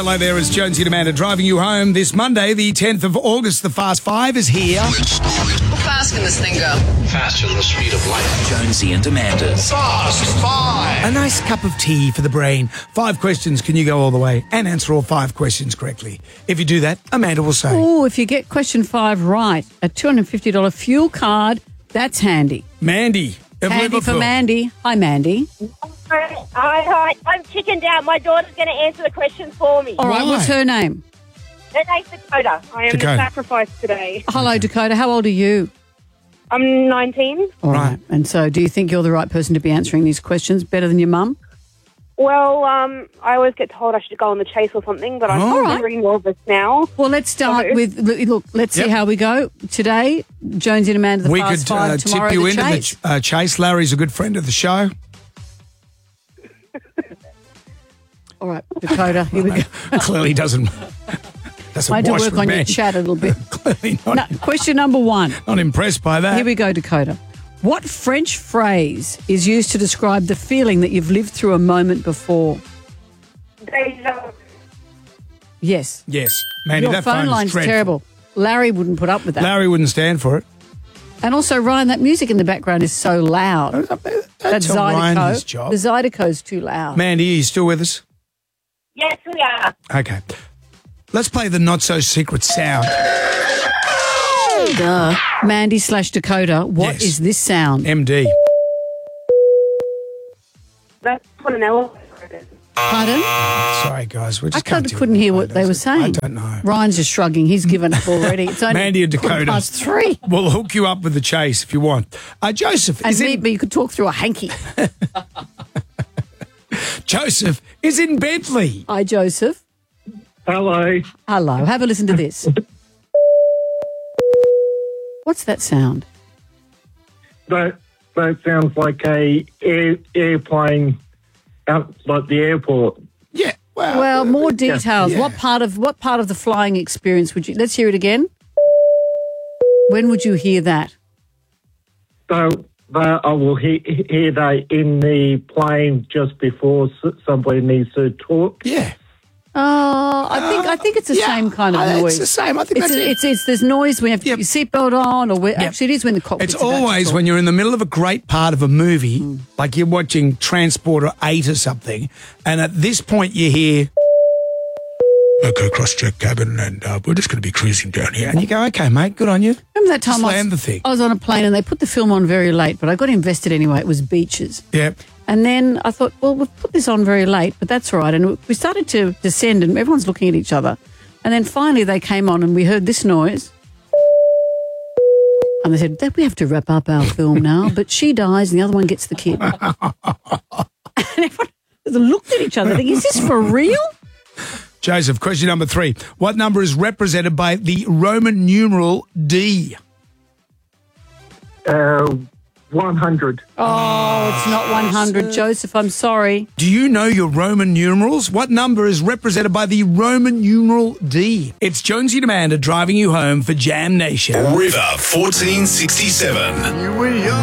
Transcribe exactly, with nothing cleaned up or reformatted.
hello there. It's Jonesy and Amanda driving you home this Monday, the tenth of August. The Fast Five is here. How fast can this thing go? Faster than the speed of light. Jonesy and Amanda's Fast Five. A nice cup of tea for the brain. Five questions. Can you go all the way and answer all five questions correctly? If you do that, Amanda will say. Oh, if you get question five right, a two hundred fifty dollars fuel card, that's handy. Mandy of Handy Liverpool. for Mandy. Hi, Mandy. Hi, hi. I'm chickened out. My daughter's going to answer the question for me. All right, Why? what's her name? Her name's Dakota. I am Dakota. the sacrifice today. Hello, Dakota. How old are you? I'm nineteen. All Right. right. And so do you think you're the right person to be answering these questions better than your mum? Well, um, I always get told I should go on the chase or something, but I'm Oh. All right. very nervous now. Well, let's start Okay. with, look, look, let's Yep. see how we go. Today, Jonesy and Amanda, the We Fast could Five. uh, Tomorrow, tip you the into Chase. the ch- uh, chase. Larry's a good friend of the show. All right, Dakota, here we go. Clearly doesn't. doesn't I had to wash work with on your men. chat a little bit. Clearly not, No, question number one. not impressed by that. Here we go, Dakota. What French phrase is used to describe the feeling that you've lived through a moment before? Deja. Yes. Yes, Mandy, Your that phone phone line's is dreadful. terrible. Larry wouldn't put up with that. Larry wouldn't stand for it. And also, Ryan, that music in the background is so loud. That's that Ryan's Zydeco. job. The Zydeco's too loud. Mandy, are you still with us? Yes, we are. Okay. Let's play the not-so-secret sound. Duh. Mandy slash Dakota, what Yes. is this sound? M D. That's what an elevator is. Pardon? Sorry, guys. We I just kind can't of deal couldn't with hear the what they were photos. saying. I don't know. Ryan's just shrugging. He's given up already. It's only Mandy and quarter Dakota. past three. We'll hook you up with the chase if you want. Uh, Joseph And is me, in, but you could talk through a hanky. Joseph is in Bentley. Hi, Joseph. Hello. Hello. Have a listen to this. What's that sound? That that sounds like a air, airplane out like the airport. Yeah. Well, Well, more details. yeah. What part of what part of the flying experience would you? Let's hear it again. When would you hear that? So that I will he, hear that in the plane just before s- somebody needs to talk. yeah. Oh, I think I think it's the yeah, same kind of uh, it's noise. the same. I think It's, that's it. it's, it's there's noise when you have Yep. your seatbelt on, or when, actually it is when the cockpit's It's about to always talk. when you're in the middle of a great part of a movie, like you're watching Transporter eight or something, and at this point you hear, okay, cross-check cabin, and uh, we're just going to be cruising down here. And you go, okay, mate, good on you. Remember that time Just I land was, the thing. I was on a plane and they put the film on very late, but I got invested anyway. It was Beaches. Yeah. And then I thought, well, we've put this on very late, but that's all right. And we started to descend and everyone's looking at each other. And then finally they came on and we heard this noise. And they said, we have to wrap up our film now, but she dies and the other one gets the kid. And everyone looked at each other thinking, is this for real? Joseph, question number three. What number is represented by the Roman numeral D? Uh, one hundred. Oh, it's not one hundred. Joseph, I'm sorry. Do you know your Roman numerals? What number is represented by the Roman numeral D? It's Jonesy and Amanda driving you home for Jam Nation. River fourteen sixty-seven. You were young.